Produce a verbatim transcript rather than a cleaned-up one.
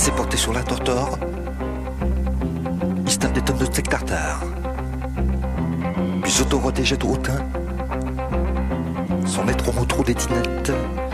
s'est porté sur la tortor. Il se tape des tonnes de steak tartare. Puis s'auto-redégète au hautain. Sans mettre au trou des dinettes.